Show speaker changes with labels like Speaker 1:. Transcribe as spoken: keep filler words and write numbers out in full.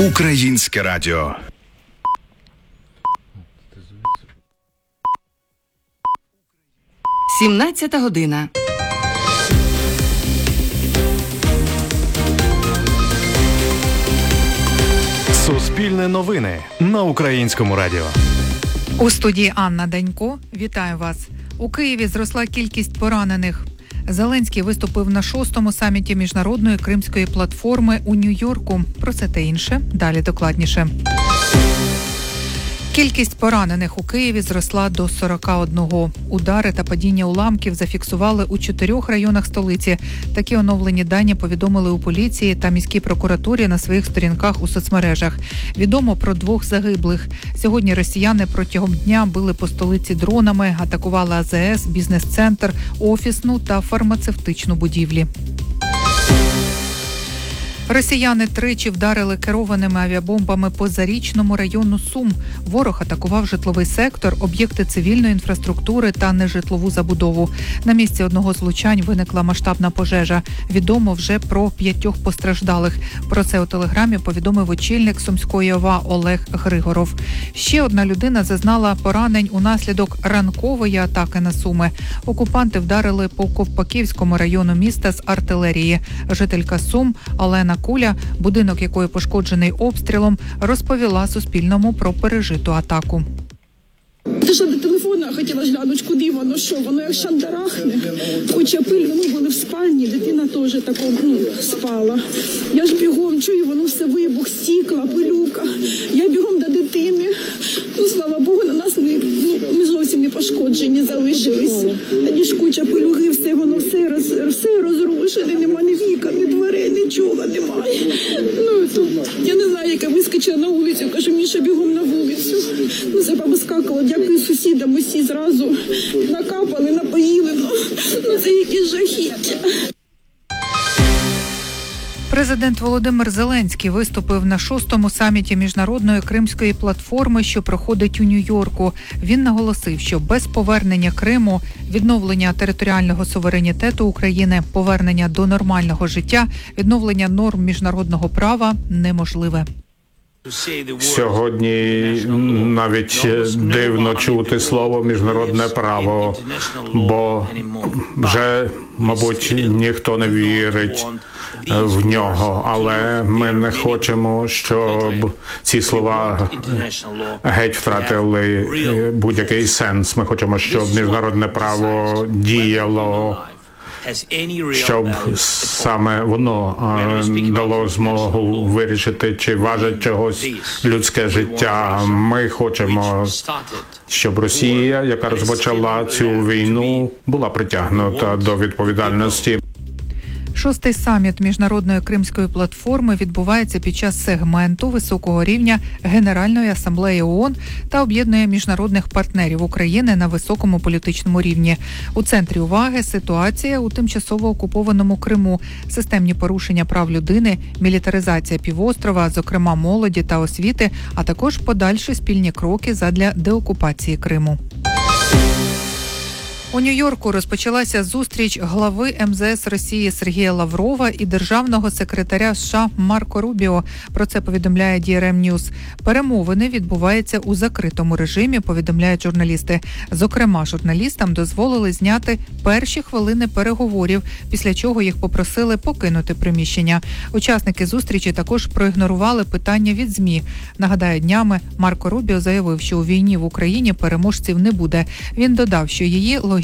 Speaker 1: Українське радіо.
Speaker 2: сімнадцята година.
Speaker 3: Суспільне новини на Українському радіо.
Speaker 4: У студії Анна Данько. Вітаю вас. У Києві зросла кількість поранених. Зеленський виступив на шостому саміті міжнародної кримської платформи у Нью-Йорку. Про це та інше далі докладніше. Кількість поранених у Києві зросла до сорока одного. Удари та падіння уламків зафіксували у чотирьох районах столиці. Такі оновлені дані повідомили у поліції та міській прокуратурі на своїх сторінках у соцмережах. Відомо про двох загиблих. Сьогодні росіяни протягом дня били по столиці дронами, атакували А Зе Ес, бізнес-центр, офісну та фармацевтичну будівлі. Росіяни тричі вдарили керованими авіабомбами по Зарічному району Сум. Ворог атакував житловий сектор, об'єкти цивільної інфраструктури та нежитлову забудову. На місці одного з влучань виникла масштабна пожежа. Відомо вже про п'ятьох постраждалих. Про це у телеграмі повідомив очільник Сумської О В А Олег Григоров. Ще одна людина зазнала поранень унаслідок ранкової атаки на Суми. Окупанти вдарили по Ковпаківському району міста з артилерії. Жителька Сум Олена Куля, будинок якої пошкоджений обстрілом, розповіла Суспільному про пережиту атаку.
Speaker 5: Ти що до телефону хотіла глянути, куди воно, що, воно як шандарахне. Куча пиль, вони були в спальні, дитина теж тако, ну, спала. Я ж бігом чую, воно все вибух, стікла, пилюка. Я бігом до дитини. Ну, слава Богу, на нас ми, ну, ми зовсім не пошкоджені залишилися. Тоді ж куча пилюги, все, воно все, роз, все розрушене, нема ні вікон, ні дверей, нічого немає. Ну, то, я не знаю, яка вискочила на вулицю, кажу, Міша, бігом на вулицю. Ну, це повискакало, дякую сусідам, усі зразу накапали, напоїли, ну, ну це які жахіття.
Speaker 4: Президент Володимир Зеленський виступив на шостому саміті міжнародної кримської платформи, що проходить у Нью-Йорку. Він наголосив, що без повернення Криму, відновлення територіального суверенітету України, повернення до нормального життя, відновлення норм міжнародного права неможливе.
Speaker 6: Сьогодні навіть дивно чути слово «міжнародне право», бо вже, мабуть, ніхто не вірить в нього, але ми не хочемо, щоб ці слова геть втратили будь-який сенс. Ми хочемо, щоб міжнародне право діяло, щоб саме воно дало змогу вирішити, чи важить чогось людське життя. Ми хочемо, щоб Росія, яка розпочала цю війну, була притягнута до відповідальності.
Speaker 4: Шостий саміт міжнародної кримської платформи відбувається під час сегменту високого рівня Генеральної асамблеї О О Н та об'єднує міжнародних партнерів України на високому політичному рівні. У центрі уваги ситуація у тимчасово окупованому Криму, системні порушення прав людини, мілітаризація півострова, зокрема молоді та освіти, а також подальші спільні кроки задля деокупації Криму. У Нью-Йорку розпочалася зустріч глави Ем Зе Ес Росії Сергія Лаврова і державного секретаря США Марко Рубіо. Про це повідомляє Ді Ар Ем Ньюс. Перемовини відбуваються у закритому режимі, повідомляють журналісти. Зокрема, журналістам дозволили зняти перші хвилини переговорів, після чого їх попросили покинути приміщення. Учасники зустрічі також проігнорували питання від ЗМІ. Нагадаю, днями Марко Рубіо заявив, що у війні в Україні переможців не буде. Він додав, що її логічно